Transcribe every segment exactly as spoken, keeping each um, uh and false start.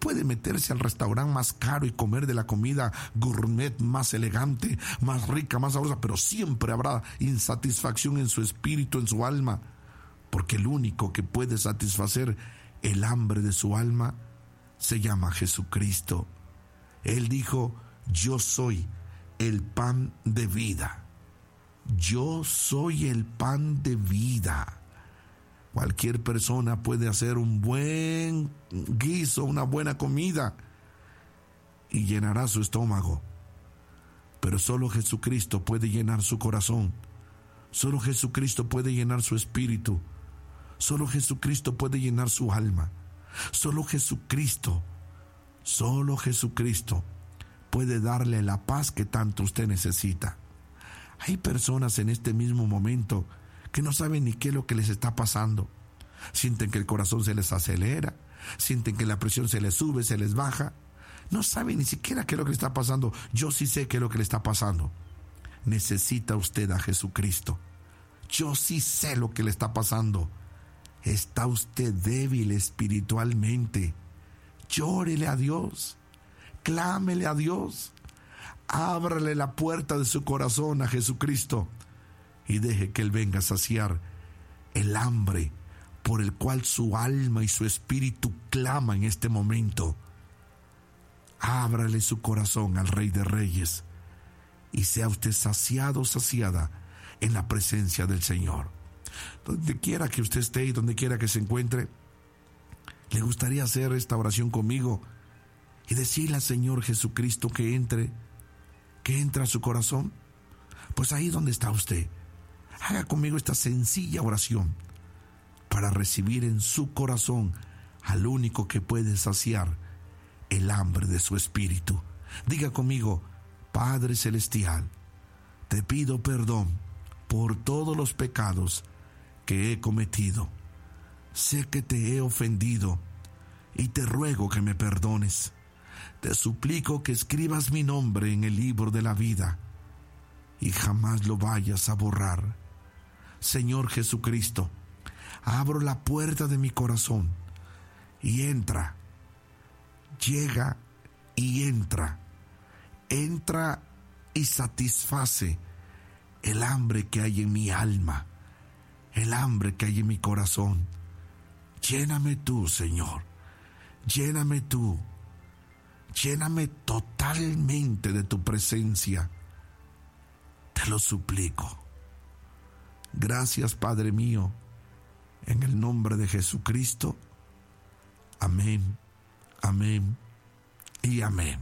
puede meterse al restaurante más caro y comer de la comida gourmet más elegante, más rica, más sabrosa, pero siempre habrá insatisfacción en su espíritu, en su alma, porque el único que puede satisfacer el hambre de su alma se llama Jesucristo. Él dijo: yo soy el pan de vida. Yo soy el pan de vida. Cualquier persona puede hacer un buen guiso, una buena comida, y llenará su estómago. Pero solo Jesucristo puede llenar su corazón. Solo Jesucristo puede llenar su espíritu. Solo Jesucristo puede llenar su alma. Solo Jesucristo, solo Jesucristo puede darle la paz que tanto usted necesita. Hay personas en este mismo momento que no saben ni qué es lo que les está pasando. Sienten que el corazón se les acelera, sienten que la presión se les sube, se les baja. No saben ni siquiera qué es lo que le está pasando. Yo sí sé qué es lo que le está pasando. Necesita usted a Jesucristo. Yo sí sé lo que le está pasando. Está usted débil espiritualmente. Llórele a Dios. Clámele a Dios. Ábrale la puerta de su corazón a Jesucristo y deje que Él venga a saciar el hambre por el cual su alma y su espíritu clama en este momento. Ábrale su corazón al Rey de Reyes y sea usted saciado, saciada en la presencia del Señor. Donde quiera que usted esté y donde quiera que se encuentre, ¿le gustaría hacer esta oración conmigo y decirle al Señor Jesucristo que entre, que entre a su corazón? Pues ahí donde está usted, haga conmigo esta sencilla oración para recibir en su corazón al único que puede saciar el hambre de su espíritu. Diga conmigo: Padre Celestial, te pido perdón por todos los pecados que he cometido. Sé que te he ofendido y te ruego que me perdones. Te suplico que escribas mi nombre en el libro de la vida y jamás lo vayas a borrar. Señor Jesucristo, abro la puerta de mi corazón y entra, llega y entra, entra y satisface el hambre que hay en mi alma, el hambre que hay en mi corazón. Lléname tú, Señor, lléname tú, lléname totalmente de tu presencia. Te lo suplico. Gracias, Padre mío, en el nombre de Jesucristo. Amén, amén y amén.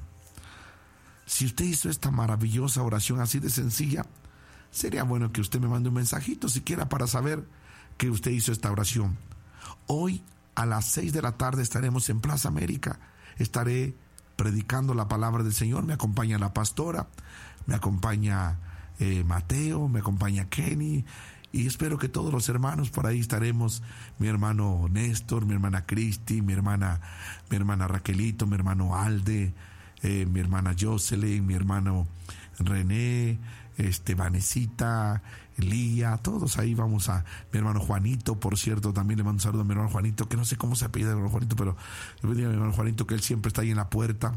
Si usted hizo esta maravillosa oración así de sencilla, sería bueno que usted me mande un mensajito siquiera para saber que usted hizo esta oración. Hoy a las seis de la tarde estaremos en Plaza América. Estaré predicando la palabra del Señor. Me acompaña la pastora, me acompaña eh, Mateo, me acompaña Kenny, y espero que todos los hermanos por ahí estaremos. Mi hermano Néstor, mi hermana Cristi, mi hermana, mi hermana Raquelito, mi hermano Alde, eh, mi hermana Jocelyn, mi hermano René, este, Vanesita, Lía, todos ahí vamos a, mi hermano Juanito, por cierto, también le mando un saludo a mi hermano Juanito, que no sé cómo se apellida mi hermano Juanito, pero le voy a decir a mi hermano Juanito que él siempre está ahí en la puerta.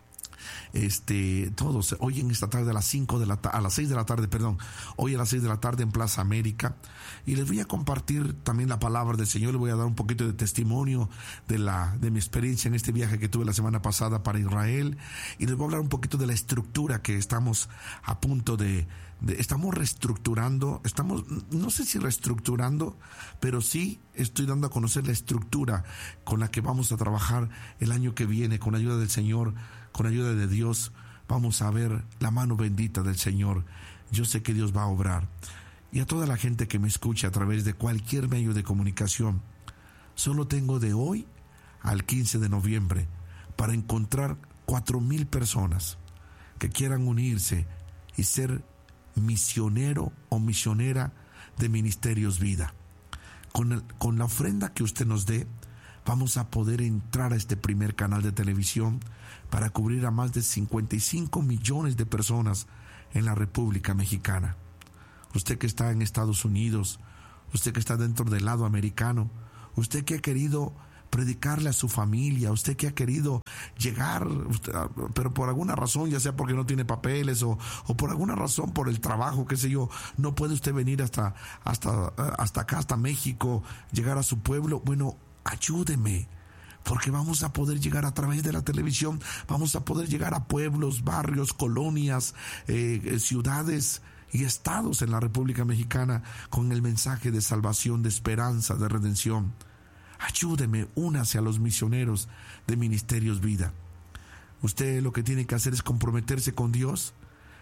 Este, todos, hoy en esta tarde a las cinco de la ta- a las seis de la tarde, perdón, hoy a las seis de la tarde en Plaza América, y les voy a compartir también la palabra del Señor. Les voy a dar un poquito de testimonio de la, de mi experiencia en este viaje que tuve la semana pasada para Israel, y les voy a hablar un poquito de la estructura que estamos a punto de, de estamos reestructurando, estamos, no sé si reestructurando, pero sí estoy dando a conocer la estructura con la que vamos a trabajar el año que viene, con ayuda del Señor, con ayuda de Dios. Vamos a ver la mano bendita del Señor. Yo sé que Dios va a obrar. Y a toda la gente que me escucha a través de cualquier medio de comunicación, solo tengo de hoy al quince de noviembre para encontrar cuatro mil personas que quieran unirse y ser misionero o misionera de Ministerios Vida. Con, el, con la ofrenda que usted nos dé, vamos a poder entrar a este primer canal de televisión para cubrir a más de cincuenta y cinco millones de personas en la República Mexicana. Usted que está en Estados Unidos, usted que está dentro del lado americano, usted que ha querido predicarle a su familia, usted que ha querido llegar, pero por alguna razón, ya sea porque no tiene papeles o, o por alguna razón, por el trabajo, qué sé yo, no puede usted venir hasta, hasta, hasta acá, hasta México, llegar a su pueblo. Bueno, ayúdeme, porque vamos a poder llegar a través de la televisión, vamos a poder llegar a pueblos, barrios, colonias, eh, ciudades y estados en la República Mexicana con el mensaje de salvación, de esperanza, de redención. Ayúdeme, únase a los misioneros de Ministerios Vida. Usted lo que tiene que hacer es comprometerse con Dios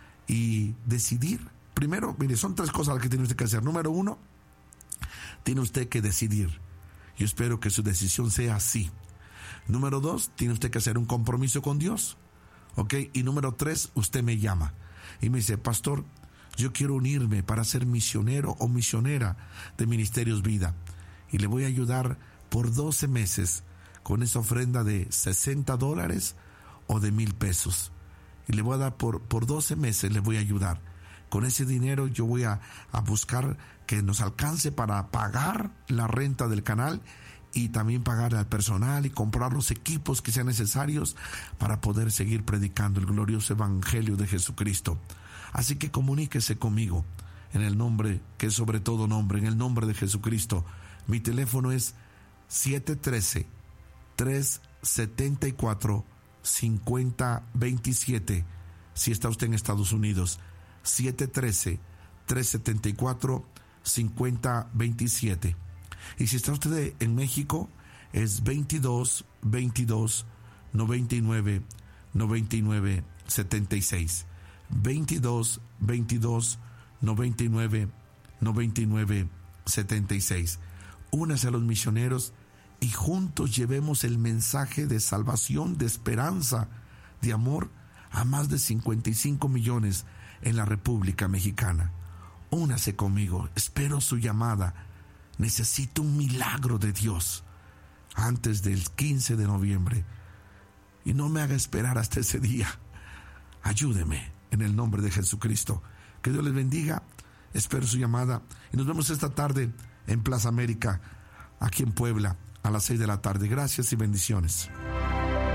y decidir. Primero, mire, son tres cosas las que tiene usted que hacer. Número uno, tiene usted que decidir. Yo espero que su decisión sea así. Número dos, tiene usted que hacer un compromiso con Dios. ¿Ok? Y número tres, usted me llama y me dice: pastor, yo quiero unirme para ser misionero o misionera de Ministerios Vida. Y le voy a ayudar por doce meses con esa ofrenda de sesenta dólares o de mil pesos. Y le voy a dar por, por doce meses, le voy a ayudar. Con ese dinero yo voy a, a buscar que nos alcance para pagar la renta del canal y también pagar al personal y comprar los equipos que sean necesarios para poder seguir predicando el glorioso evangelio de Jesucristo. Así que comuníquese conmigo en el nombre que es sobre todo nombre, en el nombre de Jesucristo. Mi teléfono es siete uno tres, tres siete cuatro, cinco cero dos siete. Si está usted en Estados Unidos, siete uno tres, tres siete cuatro, cinco cero dos siete. Y si está usted en México, es veintidós, veintidós, noventa y nueve, noventa y nueve, setenta y seis. veintidós, veintidós, noventa y nueve, noventa y nueve, setenta y seis. Únase a los misioneros y juntos llevemos el mensaje de salvación, de esperanza, de amor a más de cincuenta y cinco millones en la República Mexicana. Únase conmigo, espero su llamada. Necesito un milagro de Dios antes del quince de noviembre. Y no me haga esperar hasta ese día. Ayúdeme en el nombre de Jesucristo. Que Dios les bendiga. Espero su llamada. Y nos vemos esta tarde en Plaza América, aquí en Puebla, a las seis de la tarde. Gracias y bendiciones.